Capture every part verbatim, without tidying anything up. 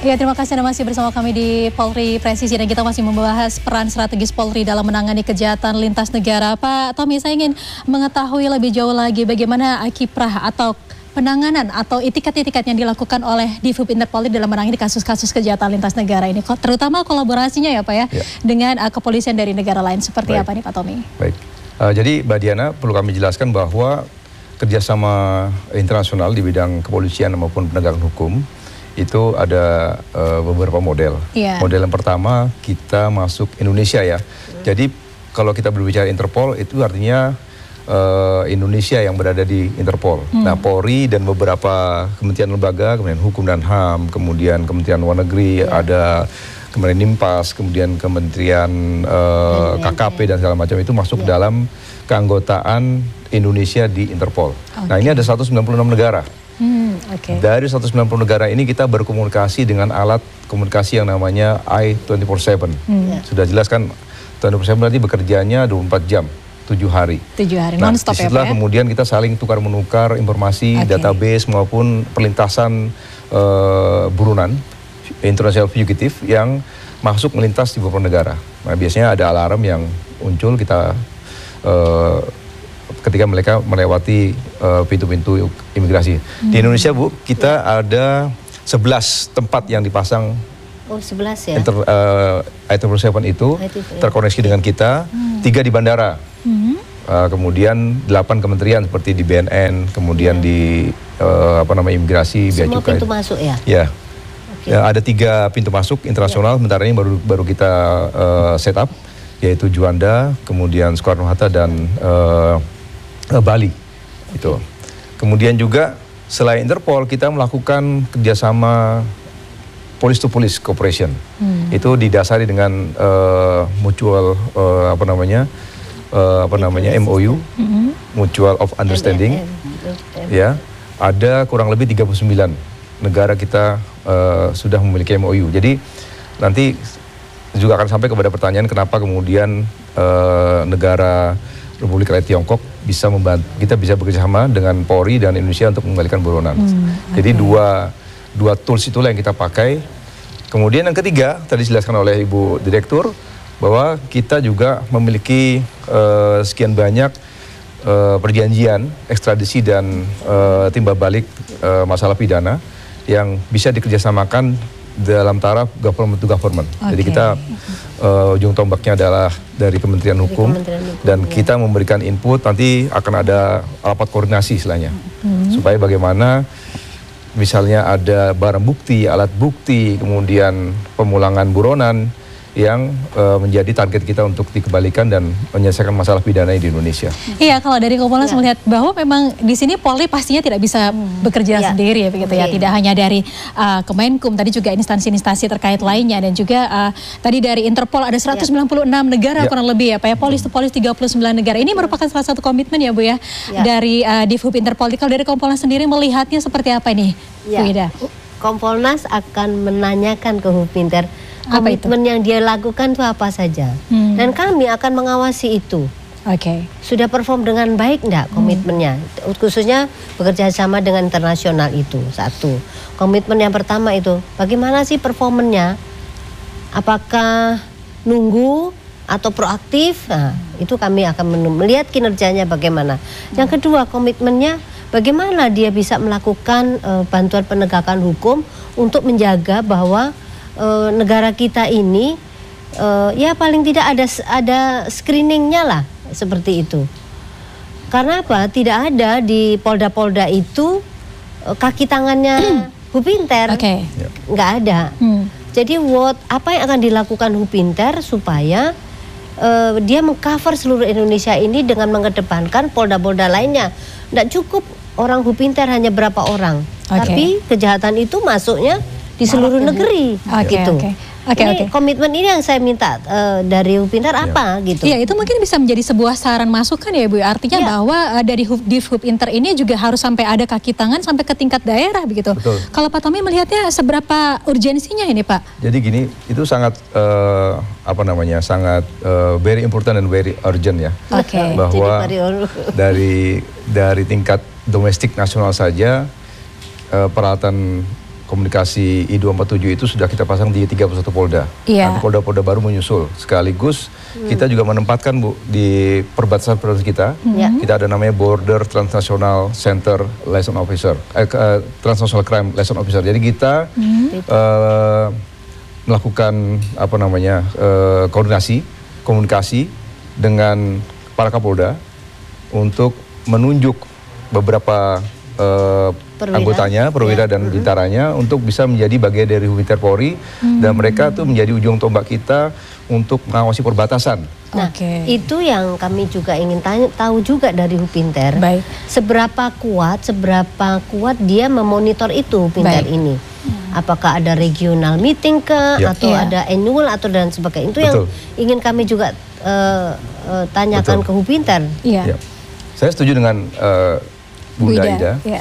Ya, terima kasih Anda masih bersama kami di Polri Presisi dan kita masih membahas peran strategis Polri dalam menangani kejahatan lintas negara. Pak Tommy, saya ingin mengetahui lebih jauh lagi bagaimana kiprah atau penanganan atau itikat-itikat yang dilakukan oleh Divhub Interpolri dalam menangani kasus-kasus kejahatan lintas negara ini, terutama kolaborasinya ya Pak ya, ya. dengan uh, kepolisian dari negara lain. Seperti Baik. apa nih Pak Tommy? Baik, uh, jadi Mbak Diana perlu kami jelaskan bahwa kerjasama internasional di bidang kepolisian maupun penegakan hukum itu ada uh, beberapa model. Ya. Model yang pertama kita masuk Indonesia ya. Hmm. Jadi kalau kita berbicara Interpol itu artinya Uh, Indonesia yang berada di Interpol. Hmm. Nah, Polri dan beberapa kementerian lembaga, kemudian Hukum dan H A M, kemudian Kementerian Luar Negeri, yeah. ada kemudian Nimpas, kemudian Kementerian uh, K K P dan segala macam itu masuk yeah. dalam keanggotaan Indonesia di Interpol. Okay. Nah, ini ada seratus sembilan puluh enam negara. Hmm, okay. Dari seratus sembilan puluh negara ini kita berkomunikasi dengan alat komunikasi yang namanya I dua puluh empat tujuh. Hmm. Yeah. Sudah jelas kan, dua puluh empat tujuh berarti bekerjanya dua puluh empat jam. Tujuh hari. Tujuh hari, nah, non-stop ya, Pak ya? Kemudian kita saling tukar-menukar informasi, okay. database maupun perlintasan uh, buronan, international fugitive yang masuk melintas di beberapa negara. Nah, biasanya ada alarm yang muncul kita uh, ketika mereka melewati pintu-pintu uh, imigrasi. Hmm. Di Indonesia, Bu, kita ada sebelas tempat yang dipasang. Oh, sebelas ya? Inter, uh, I dua puluh tujuh itu terkoneksi dengan kita, hmm. tiga di bandara. Hmm. Uh, kemudian delapan kementerian seperti di B N N, kemudian hmm. di uh, apa namanya imigrasi, Semua bea cukai. Pintu masuk ya? Ya. Okay. Ya, ada tiga pintu masuk internasional, ya. Sementara ini baru baru kita uh, set up, yaitu Juanda, kemudian Soekarno-Hatta dan uh, uh, Bali. Okay. Itu. Kemudian juga selain Interpol kita melakukan kerjasama police to police cooperation. Hmm. Itu didasari dengan uh, mutual uh, apa namanya? Uh, apa namanya M O U, mm-hmm. Mutual of Understanding, M M M. Ya, ada kurang lebih tiga puluh sembilan negara kita uh, sudah memiliki M O U. Jadi nanti juga akan sampai kepada pertanyaan kenapa kemudian uh, negara Republik Rakyat Tiongkok bisa membantu, kita bisa bekerjasama dengan Polri dan Indonesia untuk mengembalikan buronan. Hmm, Jadi okay. dua dua tools itulah yang kita pakai. Kemudian yang ketiga tadi dijelaskan oleh Ibu Direktur, bahwa kita juga memiliki uh, sekian banyak uh, perjanjian ekstradisi dan uh, timbal balik uh, masalah pidana yang bisa dikerjasamakan dalam taraf government to government. Okay. Jadi kita uh, ujung tombaknya adalah dari Kementerian Hukum, Kementerian Hukum dan ya. Kita memberikan input, nanti akan ada rapat koordinasi istilahnya, hmm. supaya bagaimana misalnya ada barang bukti, alat bukti, kemudian pemulangan buronan yang uh, menjadi target kita untuk dikembalikan dan menyelesaikan masalah pidana di Indonesia. Iya, kalau dari Kompolnas ya. melihat bahwa memang di sini Polri pastinya tidak bisa hmm. bekerja ya. sendiri ya begitu okay. ya, tidak hanya dari uh, Kemenkum, tadi juga instansi-instansi terkait lainnya dan juga uh, tadi dari Interpol ada seratus sembilan puluh enam ya. negara ya. kurang lebih ya Pak ya, polis to polis tiga puluh sembilan negara. Ini merupakan salah satu komitmen ya Bu ya, ya. dari uh, Divhub Interpol. Kalau dari Kompolnas sendiri melihatnya seperti apa ini? Ya. Bu Ida? Kompolnas akan menanyakan ke Hubinter komitmen yang dia lakukan itu apa saja, hmm. dan kami akan mengawasi itu. Oke. Okay. Sudah perform dengan baik enggak komitmennya, hmm. khususnya bekerja sama dengan internasional itu satu. Komitmen yang pertama itu, bagaimana sih performanya? Apakah nunggu atau proaktif? Nah, itu kami akan melihat kinerjanya bagaimana. Hmm. Yang kedua, komitmennya bagaimana dia bisa melakukan uh, bantuan penegakan hukum untuk menjaga bahwa Uh, negara kita ini uh, ya paling tidak ada ada screeningnya lah seperti itu. Karena apa? Tidak ada di polda-polda itu uh, kaki tangannya Hubinter, okay. nggak ada. Hmm. Jadi what apa yang akan dilakukan Hubinter supaya uh, dia mengcover seluruh Indonesia ini dengan mengedepankan polda-polda lainnya. Nggak cukup orang Hubinter hanya berapa orang, okay. tapi kejahatan itu masuknya di seluruh Malah, negeri, okay, gitu. Okay. Okay, ini okay. komitmen ini yang saya minta uh, dari Hubinter apa, ya. gitu. Iya, itu mungkin bisa menjadi sebuah saran masukan ya Bu. Artinya ya. bahwa uh, dari Divhub Inter ini juga harus sampai ada kaki tangan sampai ke tingkat daerah begitu. Betul. Kalau Pak Tommy melihatnya seberapa urgensinya ini Pak? Jadi gini, itu sangat uh, apa namanya, sangat uh, very important and very urgent ya. Oke. Okay. Bahwa dari dari tingkat domestik nasional saja uh, peralatan komunikasi I dua empat tujuh itu sudah kita pasang di tiga puluh satu Polda. Iya. Nanti Polda-Polda baru menyusul. Sekaligus hmm. kita juga menempatkan Bu di perbatasan-perbatasan kita. Hmm. Kita ada namanya Border Transnational Center Liaison Officer, eh, uh, Transnational Crime Liaison Officer. Jadi kita hmm. uh, melakukan apa namanya uh, koordinasi, komunikasi dengan para Kapolda untuk menunjuk beberapa uh, Perwira. anggotanya, perwira ya. dan bintaranya untuk bisa menjadi bagian dari Hubinter Polri hmm. dan mereka tuh menjadi ujung tombak kita untuk mengawasi perbatasan. Nah, okay. itu yang kami juga ingin tanya, tahu juga dari Hubinter. Baik. Seberapa kuat, seberapa kuat dia memonitor itu Hubinter Baik. ini? Hmm. Apakah ada regional meeting ke ya. atau ya. ada annual atau dan sebagainya? Itu Betul. yang ingin kami juga uh, uh, tanyakan Betul. ke Hubinter. Iya. Ya. Saya setuju dengan uh, Bunda Ida. Ya.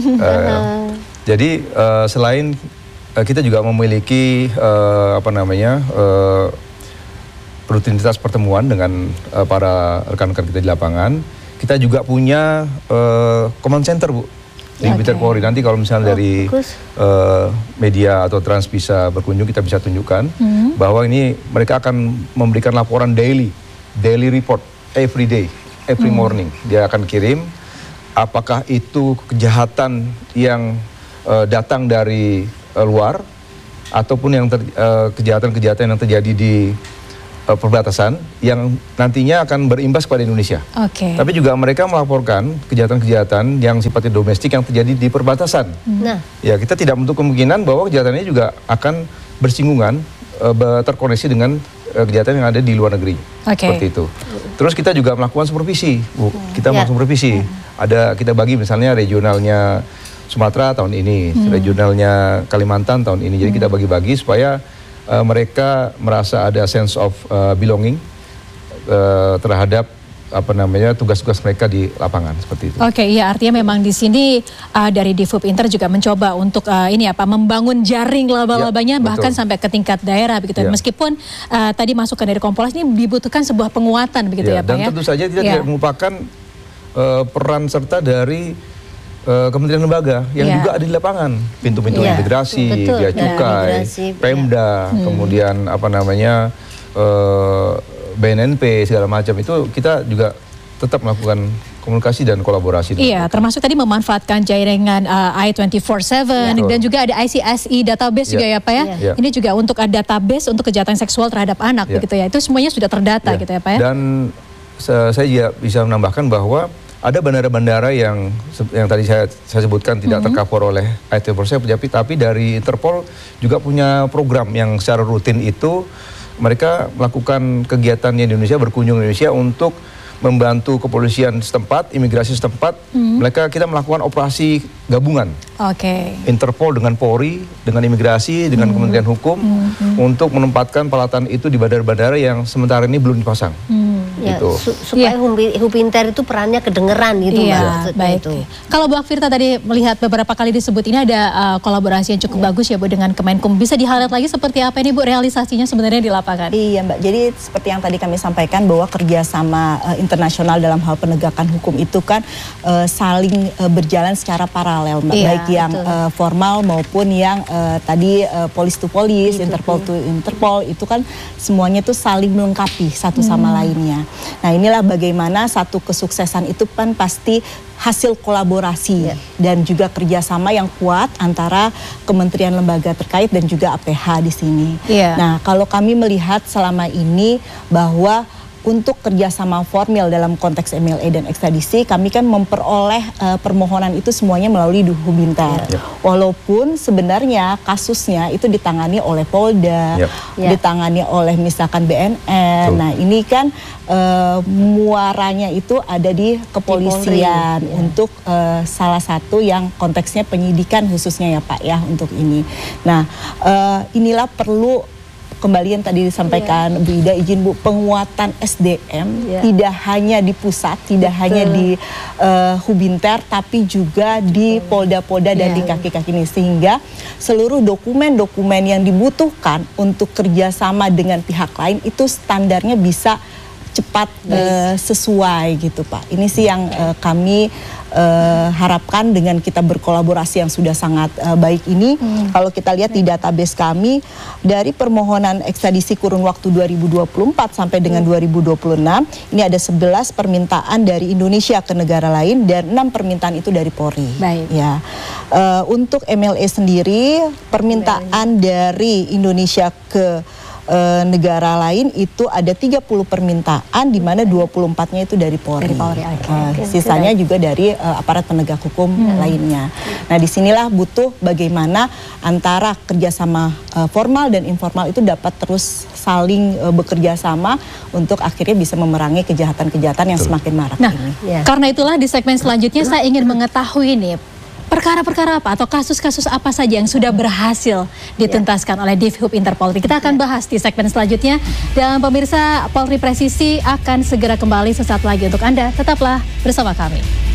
uh, jadi uh, selain uh, kita juga memiliki uh, apa namanya uh, rutinitas pertemuan dengan uh, para rekan-rekan kita di lapangan, kita juga punya uh, command center Bu di Hubinter Polri. Nanti kalau misalnya oh, dari uh, media atau Trans bisa berkunjung, kita bisa tunjukkan hmm. bahwa ini mereka akan memberikan laporan daily, daily report every day, every hmm. morning. Dia akan kirim apakah itu kejahatan yang uh, datang dari uh, luar ataupun yang kejahatan-kejahatan uh, yang terjadi di uh, perbatasan yang nantinya akan berimbas kepada Indonesia. Okay. Tapi juga mereka melaporkan kejahatan-kejahatan yang sifatnya domestik yang terjadi di perbatasan. Nah, ya kita tidak menutup kemungkinan bahwa kejahatan ini juga akan bersinggungan, uh, terkoneksi dengan uh, kejahatan yang ada di luar negeri. Okay. Seperti itu. Terus kita juga melakukan supervisi, Bu. Kita ya. melakukan supervisi. Ada kita bagi misalnya regionalnya Sumatera tahun ini, hmm. regionalnya Kalimantan tahun ini. Jadi hmm. kita bagi-bagi supaya uh, mereka merasa ada sense of uh, belonging uh, terhadap apa namanya tugas-tugas mereka di lapangan seperti itu. Oke, iya artinya memang di sini uh, dari Divhubinter juga mencoba untuk uh, ini apa membangun jaring laba-labanya ya, bahkan sampai ke tingkat daerah begitu. Ya. Meskipun uh, tadi masukan dari Kompolnas ini dibutuhkan sebuah penguatan begitu ya, ya Pak dan ya. Dan tentu saja kita ya. tidak melupakan uh, peran serta dari uh, kementerian lembaga yang ya. juga ada di lapangan, pintu-pintu ya. integrasi, Betul. Bea Cukai, ya. Pemda, ya. kemudian hmm. apa namanya uh, B N N P segala macam itu kita juga tetap melakukan komunikasi dan kolaborasi. Iya, termasuk tadi memanfaatkan jaringan uh, I dua empat tujuh ya. dan juga ada I C S I database ya. juga ya Pak ya. ya. Ini juga untuk uh, database untuk kejahatan seksual terhadap anak ya. begitu ya. Itu semuanya sudah terdata ya. gitu ya Pak ya. Dan saya juga bisa menambahkan bahwa ada bandara-bandara yang yang tadi saya, saya sebutkan tidak mm-hmm. tercover oleh I dua empat tujuh, tapi, tapi dari Interpol juga punya program yang secara rutin itu mereka melakukan kegiatan di Indonesia, berkunjung di Indonesia untuk membantu kepolisian setempat, imigrasi setempat. Hmm. Mereka kita melakukan operasi gabungan. Oke. Okay. Interpol dengan Polri, dengan imigrasi, dengan hmm. Kementerian Hukum hmm. untuk menempatkan peralatan itu di bandara-bandara yang sementara ini belum dipasang. Hmm. Ya, gitu. su supaya ya. Hubinter itu perannya kedengeran gitu ya, Mbak. Baik. Itu. Kalau Bu Akvirta tadi melihat beberapa kali disebut ini ada uh, kolaborasi yang cukup ya. bagus ya Bu dengan Kemenkum. Bisa di-highlight lagi seperti apa ini Bu realisasinya sebenarnya di lapangan? Iya Mbak, jadi seperti yang tadi kami sampaikan bahwa kerjasama uh, internasional dalam hal penegakan hukum itu kan uh, saling uh, berjalan secara paralel Mbak. Ya, baik yang uh, formal maupun yang uh, tadi uh, polis to polis, Interpol to Interpol itu kan semuanya itu saling melengkapi satu hmm. sama lainnya. Nah inilah bagaimana satu kesuksesan itu kan pasti hasil kolaborasi yeah. dan juga kerjasama yang kuat antara kementerian lembaga terkait dan juga A P H di sini. Yeah. Nah kalau kami melihat selama ini bahwa untuk kerjasama formil dalam konteks M L A dan ekstradisi, kami kan memperoleh uh, permohonan itu semuanya melalui Hubinter. Yep. Walaupun sebenarnya kasusnya itu ditangani oleh Polda, yep. ditangani oleh misalkan B N N. Tuh. Nah ini kan uh, muaranya itu ada di kepolisian di untuk uh, salah satu yang konteksnya penyidikan khususnya ya Pak ya untuk ini. Nah uh, inilah perlu kembali yang tadi disampaikan yeah. Bu Ida, izin Bu, penguatan S D M yeah. tidak hanya di pusat, tidak Betul. hanya di uh, Hubinter, tapi juga di Polda-Polda yeah. dan di kaki-kaki ini. Sehingga seluruh dokumen-dokumen yang dibutuhkan untuk kerjasama dengan pihak lain itu standarnya bisa cepat uh, sesuai gitu Pak. Ini sih yang uh, kami uh, harapkan dengan kita berkolaborasi yang sudah sangat uh, baik ini. Hmm. Kalau kita lihat di database kami dari permohonan ekstradisi kurun waktu dua ribu dua puluh empat sampai dengan dua ribu dua puluh enam, ini ada sebelas permintaan dari Indonesia ke negara lain dan enam permintaan itu dari Polri. Baik. Ya. Uh, untuk M L E sendiri permintaan dari Indonesia ke Uh, negara lain itu ada tiga puluh permintaan di mana dua puluh empatnya itu dari Polri. Dari Polri, okay. uh, Okay. Sisanya juga dari uh, aparat penegak hukum hmm. lainnya. Nah, disinilah butuh bagaimana antara kerjasama uh, formal dan informal itu dapat terus saling uh, bekerja sama untuk akhirnya bisa memerangi kejahatan-kejahatan yang semakin marak nah, ini. Ya. Karena itulah di segmen selanjutnya saya ingin mengetahui nih perkara-perkara apa atau kasus-kasus apa saja yang sudah berhasil dituntaskan oleh Divhub Interpolri. Kita akan bahas di segmen selanjutnya. Dan pemirsa, Polri Presisi akan segera kembali sesaat lagi untuk Anda. Tetaplah bersama kami.